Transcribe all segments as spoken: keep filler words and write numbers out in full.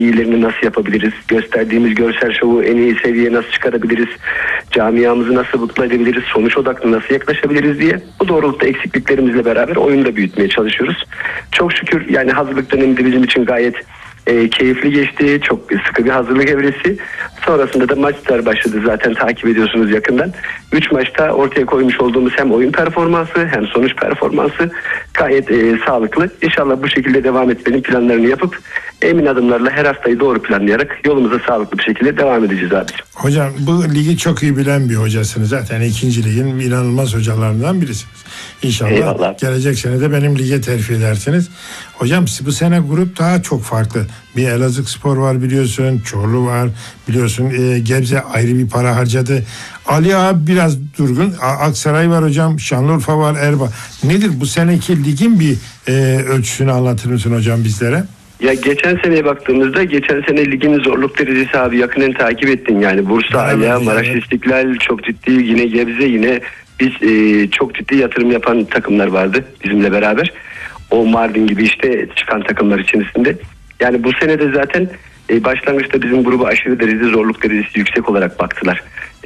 iyilerini nasıl yapabiliriz? Gösterdiğimiz görsel şovu en iyi seviyeye nasıl çıkarabiliriz? Camiamızı nasıl mutlu edebiliriz? Sonuç odaklı nasıl yaklaşabiliriz diye bu doğrultuda eksikliklerimizle beraber oyunu da büyütmeye çalışıyoruz. Çok şükür yani hazırlık döneminde bizim için gayet E, keyifli geçti. Çok sıkı bir hazırlık evresi. Sonrasında da maçlar başladı. Zaten takip ediyorsunuz yakından. Üç maçta ortaya koymuş olduğumuz hem oyun performansı hem sonuç performansı gayet e, sağlıklı. İnşallah bu şekilde devam etmenin planlarını yapıp emin adımlarla her haftayı doğru planlayarak yolumuza sağlıklı bir şekilde devam edeceğiz abi. Hocam bu ligi çok iyi bilen bir hocasınız. Zaten ikinci ligin inanılmaz hocalarından birisiniz. İnşallah Eyvallah. Gelecek sene de benim lige terfi edersiniz. Hocam bu sene grup daha çok farklı. Bir Elazığspor var biliyorsun, Çorlu var biliyorsun, e, Gebze ayrı bir para harcadı. Ali Ağa biraz durgun, Aksaray var hocam, Şanlıurfa var, Erbaa. Nedir bu seneki ligin bir e, ölçüsünü anlatır mısın hocam bizlere? Ya geçen seneye baktığımızda geçen sene ligin zorluk derecesi abi yakından takip ettin yani. Bursa, Ala, Maraş yani. İstiklal çok ciddi, yine Gebze, yine biz e, çok ciddi yatırım yapan takımlar vardı bizimle beraber. O Mardin gibi işte çıkan takımlar içerisinde. Yani bu sene de zaten e, başlangıçta bizim grubu aşırı derecede zorluk derecesi yüksek olarak baktılar.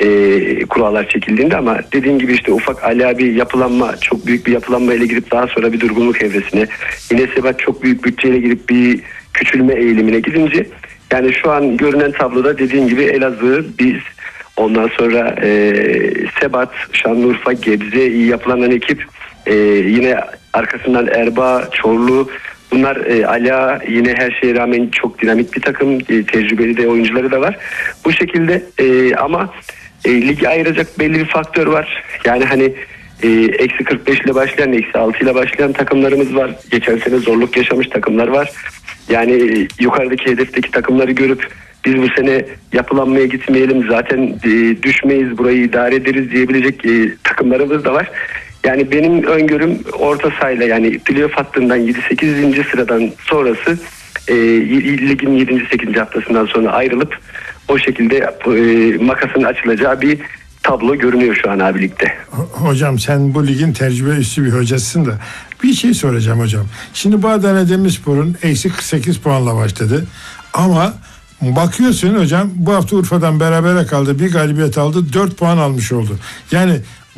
E, kurallar çekildiğinde ama dediğim gibi işte ufak ala bir yapılanma, çok büyük bir yapılanma ile girip daha sonra bir durgunluk evresine, yine Sebat çok büyük bütçeyle girip bir küçülme eğilimine gidince yani şu an görünen tabloda dediğim gibi Elazığ, biz, ondan sonra e, Sebat, Şanlıurfa, Gebze, iyi yapılanan ekip, e, yine arkasından Erbaa, Çorlu, bunlar e, Ala, yine her şeye rağmen çok dinamik bir takım, e, tecrübeli de oyuncuları da var. Bu şekilde e, ama e, ligi ayıracak belli bir faktör var. Yani hani e, eksi kırk beş ile başlayan, eksi altı ile başlayan takımlarımız var. Geçen sene zorluk yaşamış takımlar var. Yani e, yukarıdaki hedefteki takımları görüp biz bu sene yapılanmaya gitmeyelim, zaten e, düşmeyiz, burayı idare ederiz diyebilecek e, takımlarımız da var. Yani benim öngörüm orta sahayla, yani playoff hattından yedi sekizinci sıradan sonrası e, ligin yedinci sekizinci haftasından sonra ayrılıp o şekilde e, makasın açılacağı bir tablo görünüyor şu an abi ligde. Hocam sen bu ligin tecrübe üstü bir hocasısın da bir şey soracağım hocam. Şimdi bu Adana Demirspor'un eksi kırk sekiz puanla başladı ama bakıyorsun hocam bu hafta Urfa'dan berabere kaldı, bir galibiyet aldı, dört puan almış oldu. Yani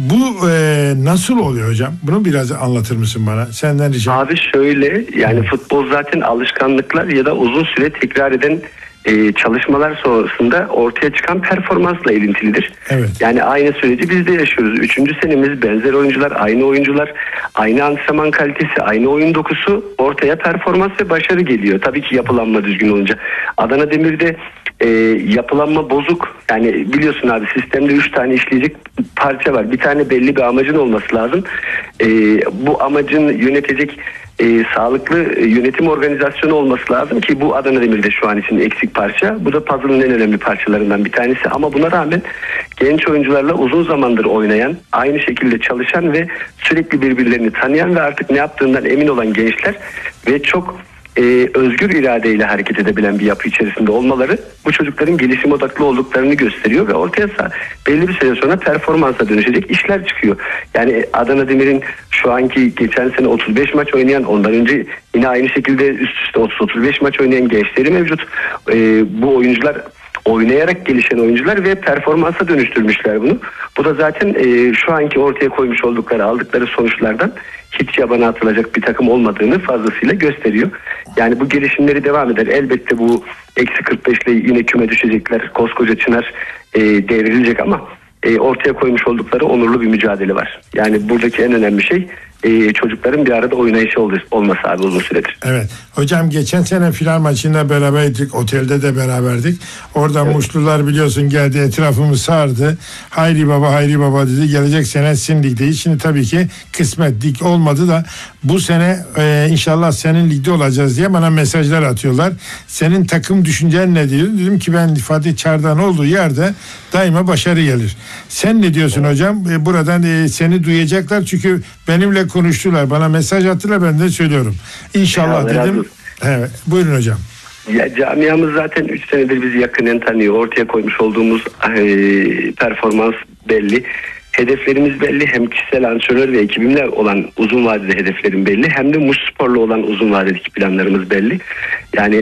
bu e, nasıl oluyor hocam? Bunu biraz anlatır mısın bana? Senden rica. Abi şöyle, yani futbol zaten alışkanlıklar ya da uzun süre tekrar eden e, çalışmalar sonrasında ortaya çıkan performansla ilintilidir. Evet. Yani aynı süreci biz de yaşıyoruz. Üçüncü senemiz, benzer oyuncular, aynı oyuncular, aynı antrenman kalitesi, aynı oyun dokusu, ortaya performans ve başarı geliyor. Tabii ki yapılanma düzgün olunca. Adana Demir'de e, yapılanma bozuk. Yani biliyorsun abi, sistemde üç tane işleyecek parça var. Bir tane belli bir amacın olması lazım. E, bu amacın yönetecek e, sağlıklı e, yönetim organizasyonu olması lazım ki bu Adana Demir'de şu an için eksik parça. Bu da puzzle'ın en önemli parçalarından bir tanesi. Ama buna rağmen genç oyuncularla uzun zamandır oynayan, aynı şekilde çalışan ve sürekli birbirlerini tanıyan ve artık ne yaptığından emin olan gençler ve çok Ee, özgür iradeyle hareket edebilen bir yapı içerisinde olmaları bu çocukların gelişim odaklı olduklarını gösteriyor ve ortaya belli bir süre sonra performansa dönüşecek işler çıkıyor. Yani Adana Demir'in şu anki geçen sene otuz beş maç oynayan, ondan önce yine aynı şekilde üst üste otuz otuz beş maç oynayan gençleri mevcut. Ee, bu oyuncular oynayarak gelişen oyuncular ve performansa dönüştürmüşler bunu. Bu da zaten e, şu anki ortaya koymuş oldukları, aldıkları sonuçlardan hiç yabana atılacak bir takım olmadığını fazlasıyla gösteriyor. Yani bu gelişimleri devam eder. Elbette bu eksi kırk beş ile yine küme düşecekler. Koskoca Çınar e, devrilecek ama e, ortaya koymuş oldukları onurlu bir mücadele var. Yani buradaki en önemli şey e, çocukların bir arada oynayışı olması abi uzun süredir. Evet. Hocam geçen sene final maçında beraberdik. Otelde de beraberdik. Orada evet. Muşlular biliyorsun geldi, etrafımı sardı. Hayri baba, hayri baba dedi. Gelecek sene sizin ligdeyiz. Şimdi tabii ki kısmet lig olmadı da bu sene e, inşallah senin ligde olacağız diye bana mesajlar atıyorlar. Senin takım düşüncen ne diyor? Dedim ki ben Fatih Çardan olduğu yerde daima başarı gelir. Sen ne diyorsun evet. hocam? E, buradan e, seni duyacaklar çünkü benimle konuştular. Bana mesaj attılar, ben de söylüyorum. İnşallah ya, dedim. Evet, buyurun hocam. Ya, camiamız zaten üç senedir bizi yakından tanıyor. Ortaya koymuş olduğumuz e, performans belli. Hedeflerimiz belli. Hem kişisel antrenör ve ekibimle olan uzun vadeli hedeflerim belli. Hem de Muşspor'la olan uzun vadeli planlarımız belli. Yani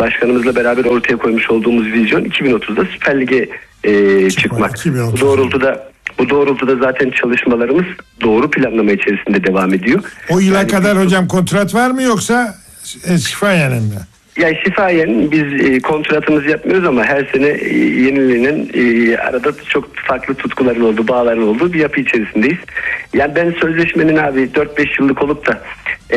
başkanımızla beraber ortaya koymuş olduğumuz vizyon iki bin otuzda Süper Lig'e e, çıkmak. Bu doğrultuda bu doğrultuda zaten çalışmalarımız doğru planlama içerisinde devam ediyor. O yıla yani kadar biz, hocam kontrat var mı yoksa şifayen mi? Ya şifayen biz e, kontratımızı yapmıyoruz ama her sene e, yenilenen e, arada çok farklı tutkuların olduğu, bağların olduğu bir yapı içerisindeyiz. Yani ben sözleşmenin abi dört beş yıllık olup da e,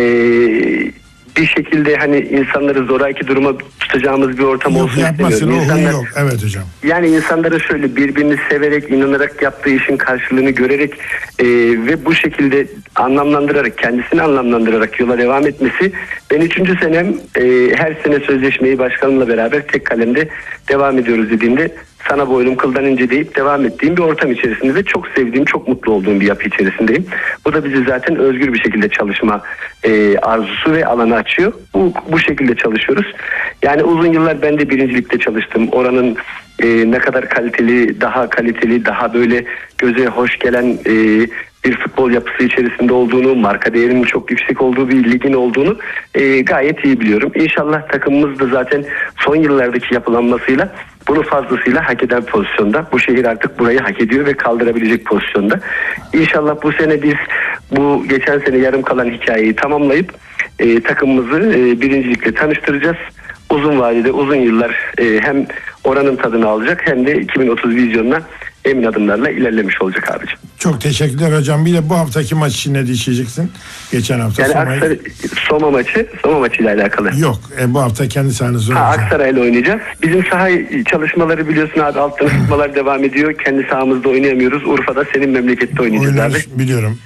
bir şekilde hani insanları zoraki duruma tutacağımız bir ortam yok, olsun yapmasın, istemiyorum. İnsanlar, İnsanlar, yok. Evet hocam. Yani insanlara şöyle birbirini severek, inanarak yaptığı işin karşılığını görerek e, ve bu şekilde anlamlandırarak, kendisini anlamlandırarak yola devam etmesi. Ben üçüncü senem e, her sene sözleşmeyi başkanımla beraber tek kalemde devam ediyoruz dediğimde sana boynum kıldan ince deyip devam ettiğim bir ortam içerisinde ve çok sevdiğim, çok mutlu olduğum bir yapı içerisindeyim. Bu da bizi zaten özgür bir şekilde çalışma e, arzusu ve alanı açıyor. Bu, bu şekilde çalışıyoruz. Yani uzun yıllar ben de birincilikte çalıştım. Oranın e, ne kadar kaliteli, daha kaliteli, daha böyle göze hoş gelen e, bir futbol yapısı içerisinde olduğunu, marka değerinin çok yüksek olduğu bir ligin olduğunu e, gayet iyi biliyorum. İnşallah takımımız da zaten son yıllardaki yapılanmasıyla bunu fazlasıyla hak eden pozisyonda. Bu şehir artık burayı hak ediyor ve kaldırabilecek pozisyonda. İnşallah bu sene biz bu geçen sene yarım kalan hikayeyi tamamlayıp e, takımımızı e, birincilikle tanıştıracağız. Uzun vadede, uzun yıllar e, hem oranın tadını alacak hem de iki bin otuz vizyonuna emin adımlarla ilerlemiş olacak abicim. Çok teşekkürler hocam. Bir de bu haftaki maç için ne diyeceksin? Geçen hafta yani Soma'yı... Aksaray, Soma maçı, Soma maçıyla alakalı. Yok, e, bu hafta kendi sahanızda oynayacağız. Aksaray'la oynayacağız. Bizim saha çalışmaları biliyorsun abi, alttan ısıtmalar devam ediyor. Kendi sahamızda oynayamıyoruz. Urfa'da senin memlekette oynayacağız Oynamış, abi. Biliyorum.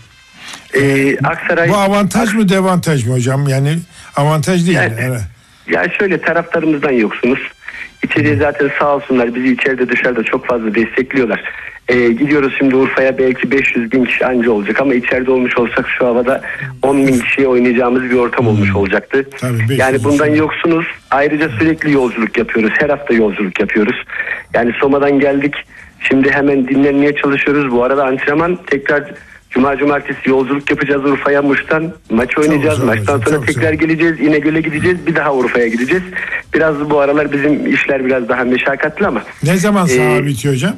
Ee, Aksaray... Bu avantaj mı devantaj mı hocam? Yani avantaj değil. Yani, evet. Ya şöyle, taraftarımızdan yoksunuz. İçeriye zaten sağ olsunlar bizi içeride dışarıda çok fazla destekliyorlar. Ee, gidiyoruz şimdi Urfa'ya, belki beş yüz bin kişi anca olacak ama içeride olmuş olsak şu havada on bin kişiye oynayacağımız bir ortam hmm. olmuş olacaktı. Tabii, yani bundan şey. yoksunuz. Ayrıca sürekli yolculuk yapıyoruz. Her hafta yolculuk yapıyoruz. Yani Soma'dan geldik. Şimdi hemen dinlenmeye çalışıyoruz. Bu arada antrenman tekrar... Cuma cumartesi yolculuk yapacağız Urfa'ya, Muş'tan maç oynayacağız. Çok Maçtan sonra tekrar güzel. geleceğiz. İnegöl'e gideceğiz. Bir daha Urfa'ya gideceğiz. Biraz bu aralar bizim işler biraz daha meşakkatli ama. Ne zaman saha ee, bitiyor hocam?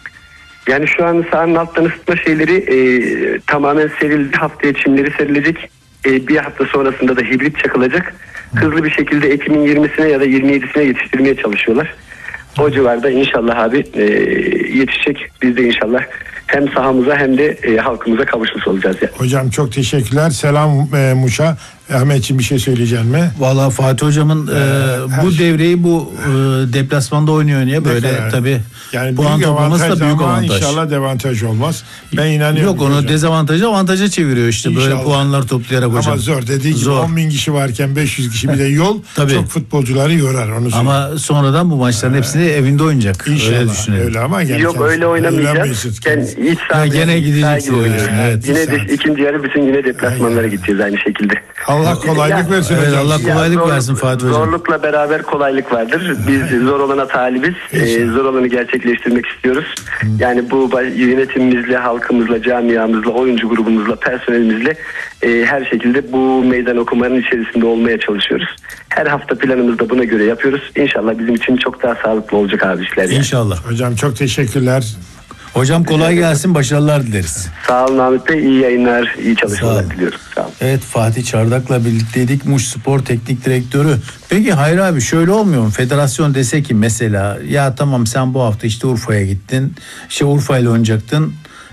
Yani şu an sahanın alttan ısıtma şeyleri e, tamamen serildi. Haftaya çimleri serilecek. E, bir hafta sonrasında da hibrit çakılacak. Hızlı bir şekilde Ekim'in yirmisine ya da yirmi yedisine yetiştirmeye çalışıyorlar. O civarda inşallah abi e, yetişecek. Biz de inşallah hem sahamıza hem de e, halkımıza kavuşmuş olacağız. Yani. Hocam çok teşekkürler. Selam e, Muş'a. Ahmetciğim bir şey söyleyeceksin mi? Valla Fatih Hocam'ın e, bu şey. devreyi bu e, deplasmanda oynuyor oynaya böyle tabii. Yani puan toplaması da büyük avantaj. İnşallah dezavantaj olmaz. Ben inanıyorum. Yok, onu hocam. dezavantajı avantaja çeviriyor işte inşallah. Böyle puanlar toplayarak hocam. Ama zor, dediği gibi zor. on bin kişi varken beş yüz kişi bir de yol çok futbolcuları yorar. Onu ama sonradan bu maçların ee, hepsini evinde oynayacak. İnşallah öyle düşünüyorum. Öyle ama yani yok öyle oynamayacağız. Hiç ya gene gideceğiz. Evet, yine de ikinci yarı bütün yine deplasmanlara gideceğiz aynı şekilde. Allah kolaylık versin evet, hocam. Allah kolaylık zor, versin Fatih Hocam. Zorlukla beraber kolaylık vardır. Biz zor olana talibiz. Ee, zor olanı gerçekleştirmek istiyoruz. Hı. Yani bu yönetimimizle, halkımızla, camiamızla, oyuncu grubumuzla, personelimizle e, her şekilde bu meydan okumanın içerisinde olmaya çalışıyoruz. Her hafta planımızda buna göre yapıyoruz. İnşallah bizim için çok daha sağlıklı olacak abi işler. Yani. İnşallah. Hocam çok teşekkürler. Hocam kolay gelsin, başarılar dileriz. Sağ olun Ahmet Bey, iyi yayınlar, iyi çalışmalar diliyorum. Sağ olun. Evet, Fatih Çardak'la birlikteydik, Muş Spor Teknik Direktörü. Peki Hayri abi, şöyle olmuyor mu? Federasyon dese ki mesela, ya tamam sen bu hafta işte Urfa'ya gittin, işte Urfa ile oynayacaktın.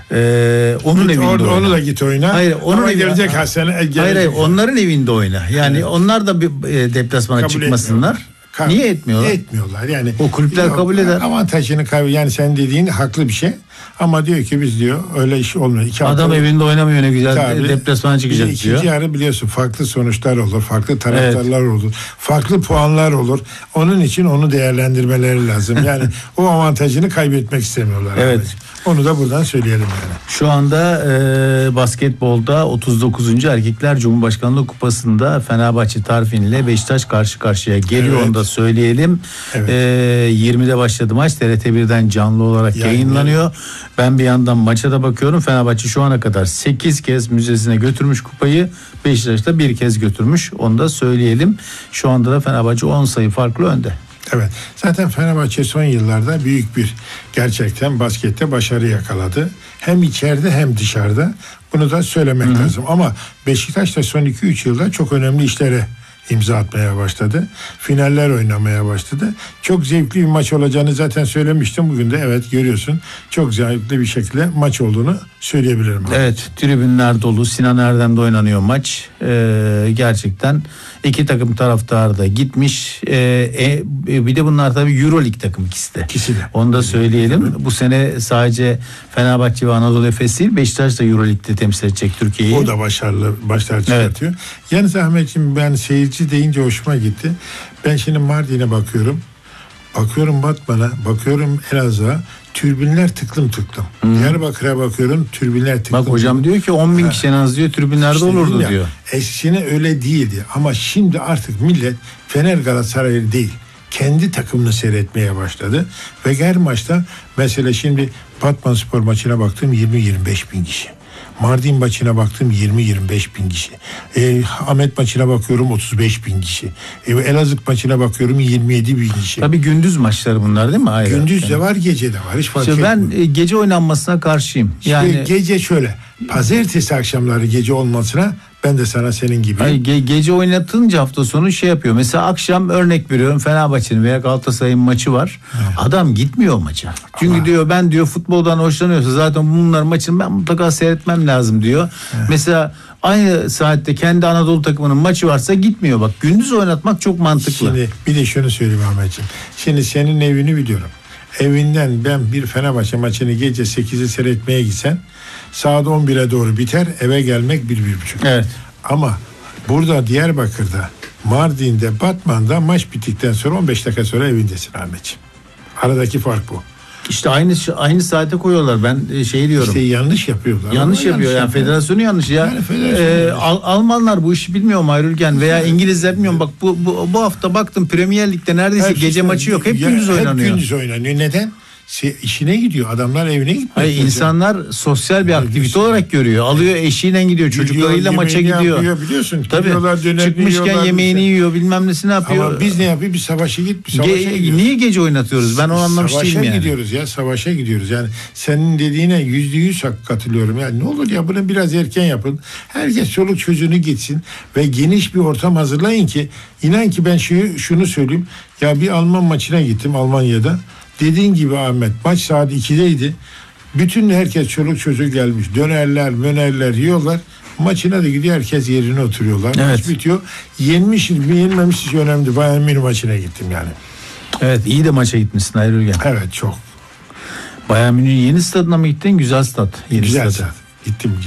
Ee, onun git evinde orada, oyna. Onu da git oyna. Hayır, onun evi, gelecek ha, sene, gelecek hayır, hayır onların evinde oyna. Yani evet. onlar da bir e, deplasmana kabul çıkmasınlar. Ka- Niye etmiyorlar? Etmiyorlar yani. O kulüpler yok, kabul eder. Avantajını kabul, yani sen dediğin haklı bir şey. Ama diyor ki biz diyor öyle iş olmuyor. İki Adam hafta, evinde oynamıyor ne güzel tabii, deplasmana çıkacak ikinci diyor. İkinci yarı biliyorsun farklı sonuçlar olur, farklı taraftarlar evet. olur, farklı puanlar olur. Onun için onu değerlendirmeleri lazım. Yani o avantajını kaybetmek istemiyorlar. Evet. Abi. Onu da buradan söyleyelim yani. Şu anda e, basketbolda otuz dokuzuncu Erkekler Cumhurbaşkanlığı Kupası'nda Fenerbahçe Tarfin ile Beşiktaş karşı karşıya geliyor, evet. onu da söyleyelim. Evet. E, yirmide başladı maç, T R T birden canlı olarak yani, yayınlanıyor. Ben bir yandan maça da bakıyorum. Fenerbahçe şu ana kadar sekiz kez müzesine götürmüş kupayı. Beşiktaş'ta bir kez götürmüş. Onu da söyleyelim. Şu anda da Fenerbahçe on sayı farklı önde. Evet. Zaten Fenerbahçe son yıllarda büyük bir gerçekten baskette başarı yakaladı. Hem içeride hem dışarıda. Bunu da söylemek Hı-hı. lazım. Ama Beşiktaş da son iki üç yılda çok önemli işlere imza atmaya başladı. Finaller oynamaya başladı. Çok zevkli bir maç olacağını zaten söylemiştim. Bugün de evet görüyorsun. Çok zevkli bir şekilde maç olduğunu söyleyebilirim. Evet, tribünler dolu. Sinan Erdem'de oynanıyor maç. Ee, gerçekten iki takım taraftarı da gitmiş. Ee, e, bir de bunlar tabii Euroleague takım ikisi de. İkisi de. Onu da söyleyelim. Evet. Bu sene sadece Fenerbahçe ve Anadolu Efes değil, Beşiktaş da Euroleague'de temsil edecek Türkiye'yi. O da başarılı başlar çıkartıyor. Evet. Yalnız Ahmetciğim, ben seyirci deyince hoşuma gitti. Ben şimdi Mardin'e bakıyorum. Bakıyorum Batman'a, bakıyorum Elazığ'a. Türbinler tıklım tıklım. Hmm. Diyarbakır'a bakıyorum, türbinler tıklım. Bak hocam tıklım. Diyor ki on bin kişi en az diyor tribünlerde işte olurdu ya, diyor. Eskine öyle değildi ama şimdi artık millet Fener Galatasaray'ı değil, kendi takımını seyretmeye başladı. Ve her maçta mesela şimdi Batmanspor maçına baktım yirmi yirmi beş bin kişi. Mardin maçına baktım yirmi yirmi beş bin kişi. E, Ahmet maçına bakıyorum otuz beş bin kişi. E, Elazığ maçına bakıyorum yirmi yedi bin kişi. Tabii gündüz maçları bunlar değil mi? Hayır. Gündüz de var, gece de var. Hiç fark işte ben e, gece oynanmasına karşıyım. Yani işte gece şöyle. Pazartesi akşamları gece olmasına ben de sana senin gibi. Hayır, ge- gece oynatınca hafta sonu şey yapıyor. Mesela akşam örnek veriyorum Fenerbahçe'nin veya Galatasaray'ın maçı var. Evet. Adam gitmiyor maça. Çünkü Ama... diyor ben diyor futboldan hoşlanıyorsa zaten bunların maçını ben mutlaka seyretmem lazım diyor. Evet. Mesela aynı saatte kendi Anadolu takımının maçı varsa gitmiyor. Bak gündüz oynatmak çok mantıklı. Şimdi bir de şunu söyleyeyim Ahmetciğim. Şimdi senin evini biliyorum. Evinden ben bir Fenerbahçe maçını gece sekize seyretmeye gitsen saat on bire doğru biter, eve gelmek bir bir buçuk. Evet. Ama burada Diyarbakır'da, Mardin'de, Batman'da maç bittikten sonra on beş dakika sonra evindesin Ahmetciğim. Aradaki fark bu. İşte aynı aynı saate koyuyorlar. Ben şey diyorum. İşte yanlış yapıyorlar. Yanlış yapıyor yanlış yani yapıyor. Federasyonu yanlış ya. Yani federasyonu ee, yanlış. Al, Almanlar bu işi bilmiyor mu Ayrülgen veya evet. İngilizler bilmiyorum. Bak bu, bu bu hafta baktım Premier Lig'de neredeyse hep gece işte, maçı yok. Hep ya, gündüz hep oynanıyor. Hep gündüz oynanıyor. Neden? İşine gidiyor. Adamlar evine gitmiyor. Hayır, insanlar sosyal bir aktivite Biliyorsun. olarak görüyor. Alıyor eşiyle gidiyor. Çocuklarıyla gidiyor, maça gidiyor. Yapıyor, biliyorsun. Tabii. Çıkmışken yemeğini bize. yiyor. Bilmem nesini yapıyor. Ama biz ne yapıyor? Bir savaşa git. Bir savaşa Ge- gidiyoruz. Niye gece oynatıyoruz? Ben onu anlamış değilim yani. Savaşa gidiyoruz ya. Savaşa gidiyoruz. Yani senin dediğine yüzde yüz katılıyorum. Yani ne olur ya bunu biraz erken yapın. Herkes çoluk çocuğunu gitsin ve geniş bir ortam hazırlayın ki inan ki ben şunu, şunu söyleyeyim. Ya bir Alman maçına gittim Almanya'da. Dediğin gibi Ahmet maç saat ikideydi. Bütün herkes çoluk çocuk gelmiş. Dönerler, mönerler yiyorlar. Maçına da gidiyor herkes yerine oturuyorlar. Evet. Maç bitiyor. Yenmiş mi yenmemiş hiç önemli değil. Bayern Münih maçına gittim yani. Evet iyi de maça gitmişsin Ayrılgen. Evet çok. Bayern Münih'in yeni stadına mı gittin? Güzel stat. Yeni Güzel stat. Gittim gittim.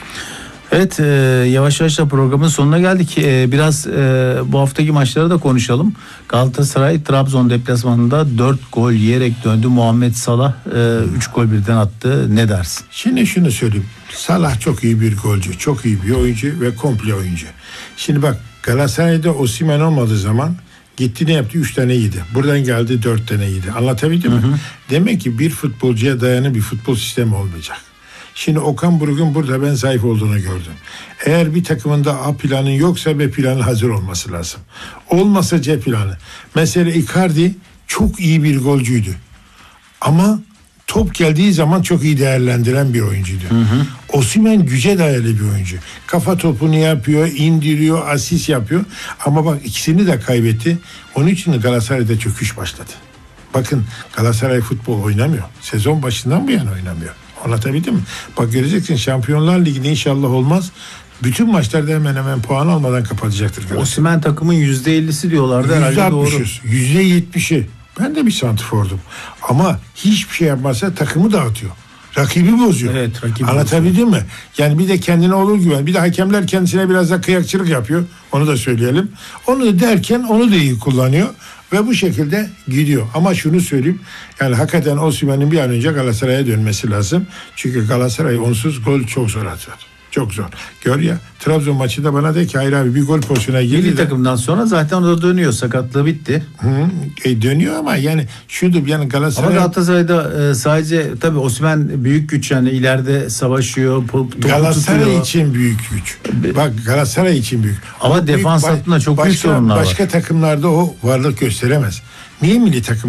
Evet e, yavaş yavaş da programın sonuna geldik. E, biraz e, bu haftaki maçları da konuşalım. Galatasaray Trabzon deplasmanında dört gol yiyerek döndü. Muhammed Salah üç e, gol birden attı. Ne dersin? Şimdi şunu söyleyeyim. Salah çok iyi bir golcü. Çok iyi bir oyuncu ve komple oyuncu. Şimdi bak Galatasaray'da Osimhen olmadığı zaman gitti ne yaptı? Üç tane yedi. Buradan geldi dört tane yedi. Anlatabildim mi? Hı hı. Demek ki bir futbolcuya dayanı bir futbol sistemi olmayacak. Şimdi Okan Buruk'un burada ben zayıf olduğunu gördüm. Eğer bir takımında A planın yoksa B planı hazır olması lazım. Olmasa C planı. Mesela Icardi çok iyi bir golcüydü. Ama top geldiği zaman çok iyi değerlendiren bir oyuncuydu. Hı hı. Osimhen güce dayalı bir oyuncu. Kafa topunu yapıyor, indiriyor, asist yapıyor. Ama bak ikisini de kaybetti. Onun için de Galatasaray'da çöküş başladı. Bakın Galatasaray futbol oynamıyor. Sezon başından bu yana oynamıyor. Anlatabildim mi? Bak göreceksin Şampiyonlar Ligi'nde inşallah olmaz. Bütün maçlarda hemen hemen puan almadan kapatacaktır. Osimhen takımın yüzde ellisi diyorlardı herhalde doğru. yüzde yetmişi. Ben de bir santrfordum. Ama hiçbir şey yapmazsa takımı dağıtıyor. Rakibi bozuyor. Evet, rakibi Anlatabildim bozuyor. mi? Yani bir de kendine olur güven. Bir de hakemler kendisine biraz da kıyakçılık yapıyor. Onu da söyleyelim. Onu derken onu da iyi kullanıyor. Ve bu şekilde gidiyor. Ama şunu söyleyeyim. Yani hakikaten Osimhen'in bir an önce Galatasaray'a dönmesi lazım. Çünkü Galatasaray onsuz gol çok zor atıyor. Çok zor. Gör ya, Trabzon maçında bana de ki hayır abi bir gol pozisyona girdi. Milli de- takımdan sonra zaten o da dönüyor. Sakatlığı bitti. Hı, e, dönüyor ama yani şudur yani Ama Galatasaray Galatasaray'da e, sadece tabii Osimhen büyük güç, yani ileride savaşıyor, topu Galatasaray tutuyor. için büyük güç. Bak Galatasaray için büyük. Ama büyük defans baş- hattında çok büyük başka, sorunlar var. Başka takımlarda o varlık gösteremez. Niye milli takım